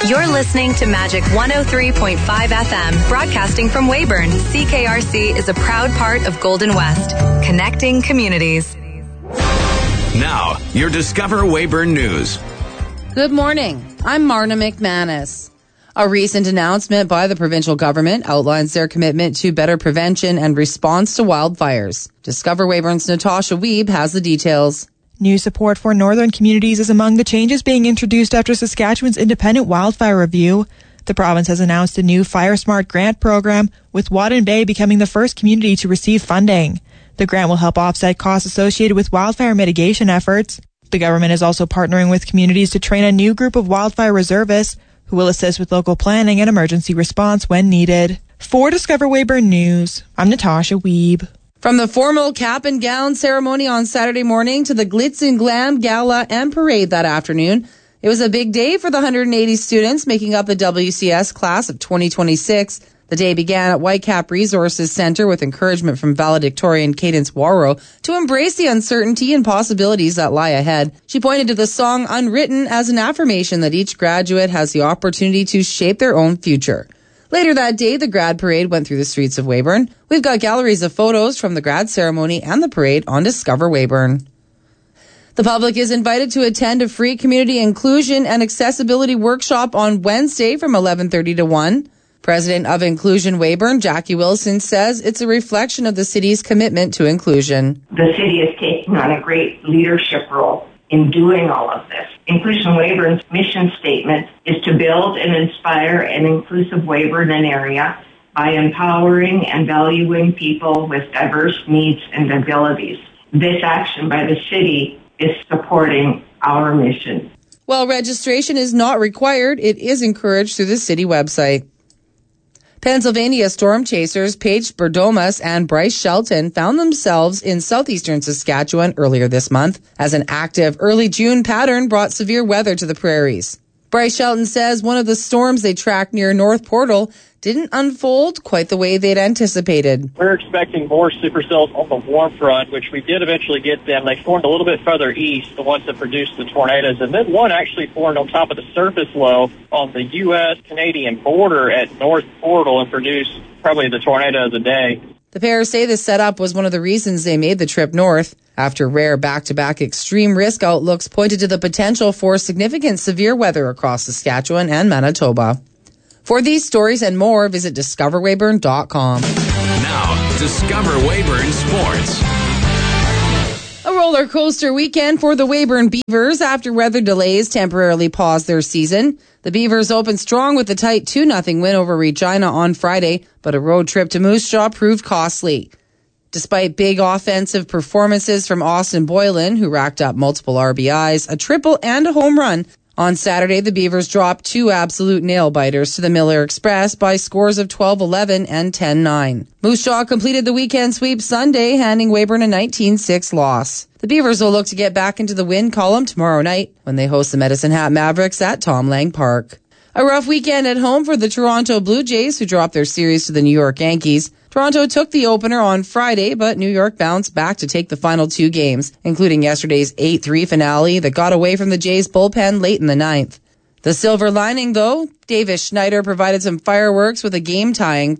You're listening to Magic 103.5 FM, broadcasting from Weyburn. CKRC is a proud part of Golden West, connecting communities. Now, your Discover Weyburn News. Good morning. I'm Marna McManus. A recent announcement by the provincial government outlines their commitment to better prevention and response to wildfires. Discover Weyburn's Natasha Wiebe has the details. New support for northern communities is among the changes being introduced after Saskatchewan's independent wildfire review. The province has announced a new Fire Smart grant program, with Wadden Bay becoming the first community to receive funding. The grant will help offset costs associated with wildfire mitigation efforts. The government is also partnering with communities to train a new group of wildfire reservists who will assist with local planning and emergency response when needed. For Discover Weyburn News, I'm Natasha Wiebe. From the formal cap and gown ceremony on Saturday morning to the glitz and glam gala and parade that afternoon, it was a big day for the 180 students making up the WCS class of 2026. The day began at Whitecap Resources Centre with encouragement from valedictorian Cadence Warrow to embrace the uncertainty and possibilities that lie ahead. She pointed to the song Unwritten as an affirmation that each graduate has the opportunity to shape their own future. Later that day, the grad parade went through the streets of Weyburn. We've got galleries of photos from the grad ceremony and the parade on Discover Weyburn. The public is invited to attend a free community inclusion and accessibility workshop on Wednesday from 11:30 to 1. President of Inclusion Weyburn, Jackie Wilson, says it's a reflection of the city's commitment to inclusion. The city is taking on a great leadership role in doing all of this. Inclusion Weyburn's mission statement is to build and inspire an inclusive Weyburn area by empowering and valuing people with diverse needs and abilities. This action by the city is supporting our mission. While registration is not required, it is encouraged through the city website. Pennsylvania storm chasers Paige Berdomas and Bryce Shelton found themselves in southeastern Saskatchewan earlier this month as an active early June pattern brought severe weather to the prairies. Bryce Shelton says one of the storms they tracked near North Portal didn't unfold quite the way they'd anticipated. We're expecting more supercells on the warm front, which we did eventually get them. They formed a little bit further east, the ones that produced the tornadoes, and then one actually formed on top of the surface low on the U.S.-Canadian border at North Portal and produced probably the tornado of the day. The pair say the setup was one of the reasons they made the trip north. After rare back-to-back extreme risk outlooks pointed to the potential for significant severe weather across Saskatchewan and Manitoba. For these stories and more, visit discoverweyburn.com. Now, Discover Weyburn Sports. A roller coaster weekend for the Weyburn Beavers after weather delays temporarily paused their season. The Beavers opened strong with a tight 2-0 win over Regina on Friday, but a road trip to Moose Jaw proved costly. Despite big offensive performances from Austin Boylan, who racked up multiple RBIs, a triple and a home run, on Saturday, the Beavers dropped two absolute nail-biters to the Miller Express by scores of 12-11 and 10-9. Moose Jaw completed the weekend sweep Sunday, handing Weyburn a 19-6 loss. The Beavers will look to get back into the win column tomorrow night when they host the Medicine Hat Mavericks at Tom Lang Park. A rough weekend at home for the Toronto Blue Jays, who dropped their series to the New York Yankees. Toronto took the opener on Friday, but New York bounced back to take the final two games, including yesterday's 8-3 finale that got away from the Jays' bullpen late in the ninth. The silver lining, though, Davis Schneider provided some fireworks with a game-tying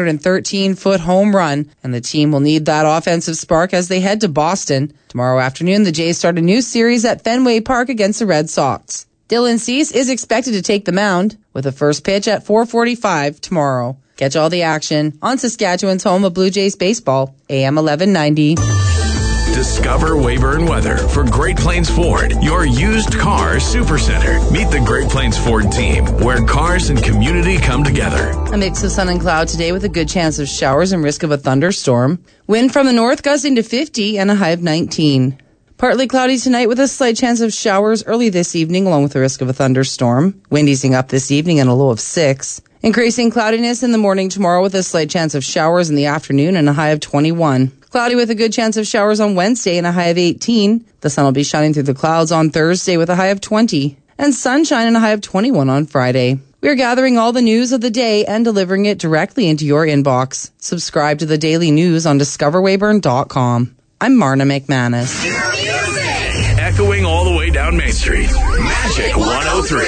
413-foot home run, and the team will need that offensive spark as they head to Boston. Tomorrow afternoon, the Jays start a new series at Fenway Park against the Red Sox. Dylan Cease is expected to take the mound with a first pitch at 4:45 tomorrow. Catch all the action on Saskatchewan's home of Blue Jays baseball, AM 1190. Discover Weyburn weather for Great Plains Ford, your used car supercenter. Meet the Great Plains Ford team, where cars and community come together. A mix of sun and cloud today with a good chance of showers and risk of a thunderstorm. Wind from the north gusting to 50 and a high of 19. Partly cloudy tonight with a slight chance of showers early this evening, along with the risk of a thunderstorm. Wind easing up this evening and a low of 6. Increasing cloudiness in the morning tomorrow with a slight chance of showers in the afternoon and a high of 21. Cloudy with a good chance of showers on Wednesday and a high of 18. The sun will be shining through the clouds on Thursday with a high of 20. And sunshine and a high of 21 on Friday. We are gathering all the news of the day and delivering it directly into your inbox. Subscribe to the daily news on discoverweyburn.com. I'm Marna McManus. Echoing all the way down Main Street. Magic 103.